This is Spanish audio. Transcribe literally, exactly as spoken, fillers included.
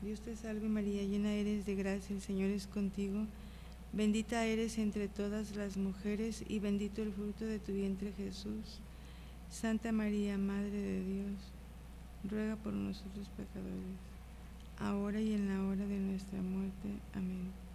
Dios te salve María, llena eres de gracia, el Señor es contigo. Bendita eres entre todas las mujeres y bendito el fruto de tu vientre Jesús. Santa María, Madre de Dios, ruega por nosotros pecadores, ahora y en la hora de nuestra muerte. Amén.